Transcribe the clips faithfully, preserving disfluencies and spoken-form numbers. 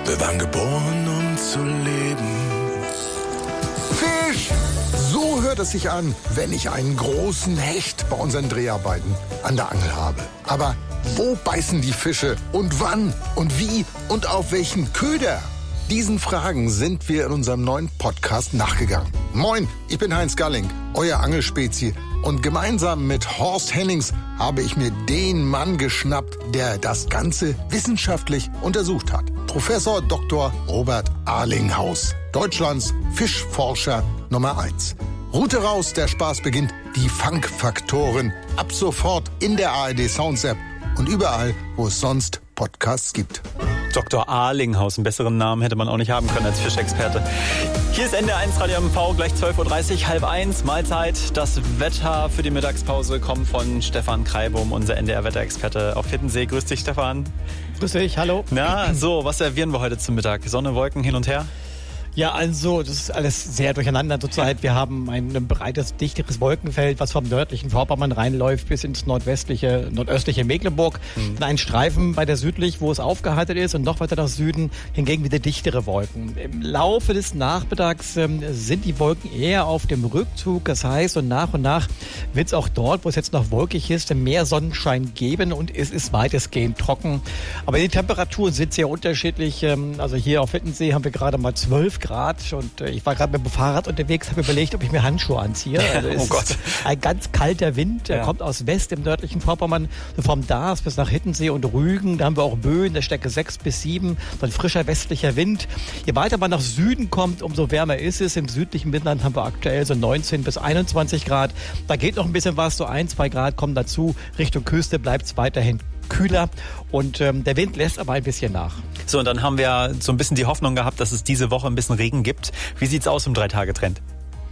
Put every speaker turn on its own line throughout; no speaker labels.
Wir waren geboren, um zu leben.
Fisch! So hört es sich an, wenn ich einen großen Hecht bei unseren Dreharbeiten an der Angel habe. Aber wo beißen die Fische und wann und wie und auf welchen Köder? Diesen Fragen sind wir in unserem neuen Podcast nachgegangen. Moin, ich bin Heinz Galling, euer Angelspezie. Und gemeinsam mit Horst Hennings habe ich mir den Mann geschnappt, der das Ganze wissenschaftlich untersucht hat. Professor Doktor Robert Alinghaus, Deutschlands Fischforscher Nummer eins. Route raus, der Spaß beginnt. Die Fangfaktoren ab sofort in der A R D Sounds App und überall, wo es sonst Podcasts gibt.
Doktor Alinghaus, einen besseren Namen hätte man auch nicht haben können als Fischexperte. Hier ist N D R eins Radio M V, gleich zwölf Uhr dreißig, halb eins, Mahlzeit. Das Wetter für die Mittagspause kommt von Stefan Kreibum, unser N D R-Wetterexperte auf Hiddensee. Grüß dich, Stefan.
Grüß dich, hallo.
Na, so, was servieren wir heute zum Mittag? Sonne, Wolken, hin und her?
Ja, also das ist alles sehr durcheinander zurzeit. Wir haben ein breites, dichteres Wolkenfeld, was vom nördlichen Vorpommern reinläuft bis ins nordwestliche, nordöstliche Mecklenburg. Mhm. Ein Streifen bei der südlich, wo es aufgeheitert ist, und noch weiter nach Süden hingegen wieder dichtere Wolken. Im Laufe des Nachmittags ähm, sind die Wolken eher auf dem Rückzug. Das heißt, und nach und nach wird es auch dort, wo es jetzt noch wolkig ist, mehr Sonnenschein geben und es ist weitestgehend trocken. Aber die Temperaturen sind sehr unterschiedlich. Ähm, also hier auf Hiddensee haben wir gerade mal zwölf Grad und äh, ich war gerade mit dem Fahrrad unterwegs, habe überlegt, ob ich mir Handschuhe anziehe. Also es
oh Gott.
Ist ein ganz kalter Wind, der
ja. kommt
aus West im nördlichen Vorpommern, so vom Darß bis nach Hiddensee und Rügen. Da haben wir auch Böen der Stärke sechs bis sieben, so ein frischer westlicher Wind. Je weiter man nach Süden kommt, umso wärmer ist es. Im südlichen Binnenland haben wir aktuell so neunzehn bis einundzwanzig Grad. Da geht noch ein bisschen was, so ein, zwei Grad kommen dazu. Richtung Küste bleibt es weiterhin kühler und ähm, der Wind lässt aber ein bisschen nach.
So, und dann haben wir so ein bisschen die Hoffnung gehabt, dass es diese Woche ein bisschen Regen gibt. Wie sieht's aus im Drei-Tage-Trend?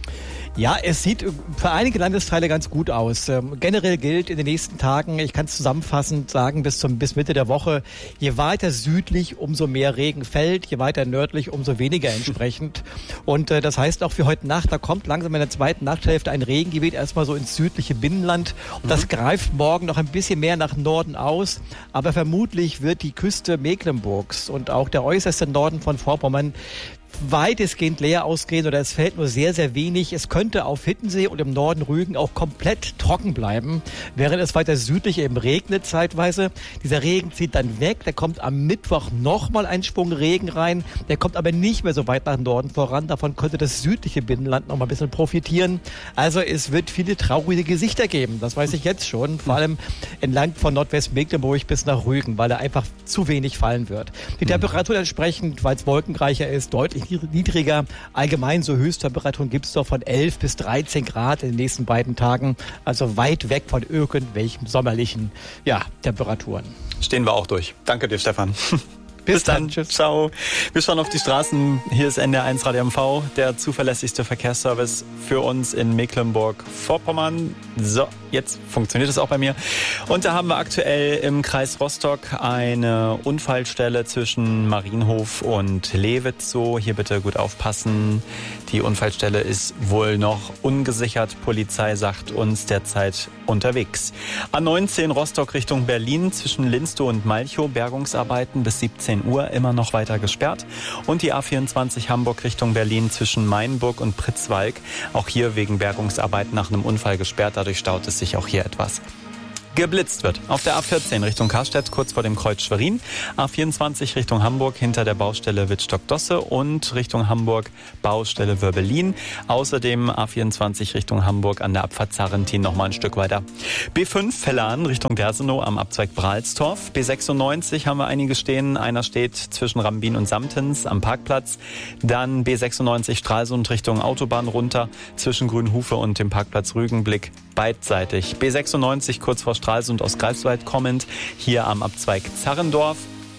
Ja, es sieht für einige Landesteile ganz gut aus. Ähm, generell gilt in den nächsten Tagen, ich kann es zusammenfassend sagen, bis zum bis Mitte der Woche, je weiter südlich, umso mehr Regen fällt, je weiter nördlich, umso weniger entsprechend. Und äh, das heißt auch für heute Nacht, da kommt langsam in der zweiten Nachthälfte ein Regengebiet erstmal so ins südliche Binnenland. Und das mhm. greift morgen noch ein bisschen mehr nach Norden aus. Aber vermutlich wird die Küste Mecklenburgs und auch der äußerste Norden von Vorpommern weitestgehend leer ausgehen oder es fällt nur sehr, sehr wenig. Es könnte auf Hiddensee und im Norden Rügen auch komplett trocken bleiben, während es weiter südlich eben regnet zeitweise. Dieser Regen zieht dann weg, da kommt am Mittwoch nochmal ein Schwung Regen rein, der kommt aber nicht mehr so weit nach Norden voran. Davon könnte das südliche Binnenland noch mal ein bisschen profitieren. Also es wird viele traurige Gesichter geben, das weiß ich jetzt schon, vor allem entlang von Nordwest-Mecklenburg bis nach Rügen, weil da einfach zu wenig fallen wird. Die Temperatur entsprechend, weil es wolkenreicher ist, deutlich niedriger. Allgemein so Höchsttemperaturen gibt es doch von elf bis dreizehn Grad in den nächsten beiden Tagen. Also weit weg von irgendwelchen sommerlichen ja, Temperaturen.
Stehen wir auch durch. Danke dir, Stefan.
Bis,
Bis dann.
dann. Tschüss.
Ciao. Wir schauen auf die Straßen. Hier ist N D R eins Radio M V, der zuverlässigste Verkehrsservice für uns in Mecklenburg-Vorpommern. So, jetzt funktioniert es auch bei mir. Und da haben wir aktuell im Kreis Rostock eine Unfallstelle zwischen Marienhof und Lewitzow. Hier bitte gut aufpassen. Die Unfallstelle ist wohl noch ungesichert. Polizei sagt uns derzeit unterwegs. A neunzehn Rostock Richtung Berlin zwischen Linstow und Malchow. Bergungsarbeiten bis siebzehn Uhr immer noch weiter gesperrt. Und die A vierundzwanzig Hamburg Richtung Berlin zwischen Mainburg und Pritzwalk. Auch hier wegen Bergungsarbeiten nach einem Unfall gesperrt. Dadurch staut es sich auch hier etwas. Geblitzt wird. Auf der A vierzehn Richtung Karstedt, kurz vor dem Kreuz Schwerin. A vierundzwanzig Richtung Hamburg, hinter der Baustelle Wittstock-Dosse und Richtung Hamburg Baustelle Wörbelin. Außerdem A vierundzwanzig Richtung Hamburg an der Abfahrt Zarrentin noch mal ein Stück weiter. B fünf Vellan Richtung Dersenow am Abzweig Brahlstorf. B sechsundneunzig haben wir einige stehen. Einer steht zwischen Rambin und Samtens am Parkplatz. Dann B sechsundneunzig Stralsund Richtung Autobahn runter zwischen Grünhufe und dem Parkplatz Rügenblick beidseitig. B sechsundneunzig kurz vor Stralsund aus Greifswald kommend, hier am Abzweig Zarrendorf.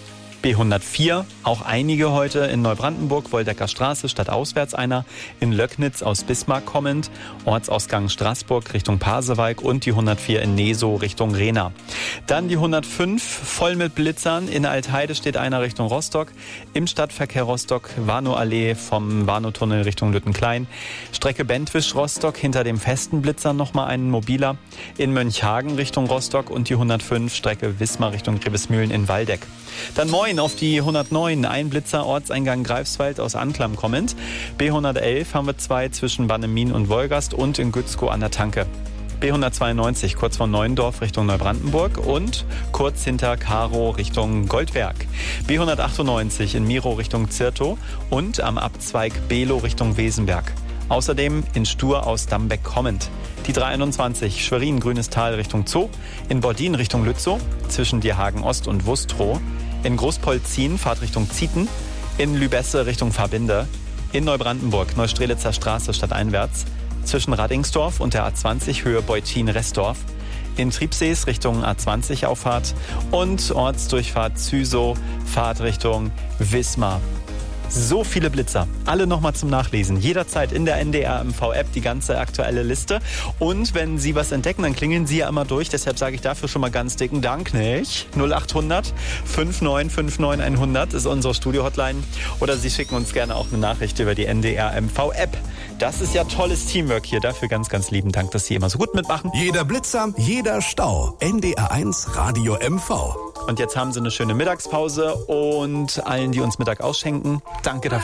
B hundertvier, auch einige heute in Neubrandenburg, Woldecker Straße, stadtauswärts einer, in Löcknitz aus Bismarck kommend, Ortsausgang Straßburg Richtung Pasewalk und die hundertvier in Nesow Richtung Rehna. Dann die hundertfünf, voll mit Blitzern, in Altheide steht einer Richtung Rostock, im Stadtverkehr Rostock, Warnow-Allee vom Warnow-Tunnel Richtung Lüttenklein, Strecke Bentwisch-Rostock, hinter dem festen Blitzer nochmal einen mobiler, in Mönchhagen Richtung Rostock und die hundertfünf, Strecke Wismar Richtung Grevesmühlen in Waldeck. Dann Moin neun auf die hundertneun, ein Blitzer Ortseingang Greifswald aus Anklam kommend. B hundertelf haben wir zwei zwischen Bannemin und Wolgast und in Gützkow an der Tanke. B hundertzweiundneunzig kurz vor Neuendorf Richtung Neubrandenburg und kurz hinter Karow Richtung Goldberg. B hundertachtundneunzig in Miro Richtung Zirtow und am Abzweig Below Richtung Wesenberg. Außerdem in Stur aus Dambeck kommend. Die dreihunderteinundzwanzig Schwerin Grünes Tal Richtung Zoo, in Bordin Richtung Lützow, zwischen Dierhagen Ost und Wustrow, in Großpolzin Fahrt Richtung Zieten, in Lübesse Richtung Farbinde, in Neubrandenburg Neustrelitzer Straße stadteinwärts, zwischen Radingsdorf und der A zwanzig Höhe Beutin-Ressdorf, in Triebsees Richtung A zwanzig Auffahrt und Ortsdurchfahrt Züsow, Fahrt Richtung Wismar. So viele Blitzer. Alle nochmal zum Nachlesen. Jederzeit in der N D R M V-App die ganze aktuelle Liste. Und wenn Sie was entdecken, dann klingeln Sie ja immer durch. Deshalb sage ich dafür schon mal ganz dicken Dank, nicht? null acht hundert neunundfünfzig neunundfünfzig hundert ist unsere Studio-Hotline. Oder Sie schicken uns gerne auch eine Nachricht über die N D R M V-App. Das ist ja tolles Teamwork hier. Dafür ganz, ganz lieben Dank, dass Sie immer so gut mitmachen.
Jeder Blitzer, jeder Stau. N D R eins Radio M V.
Und jetzt haben Sie eine schöne Mittagspause und allen, die uns Mittag ausschenken, danke dafür.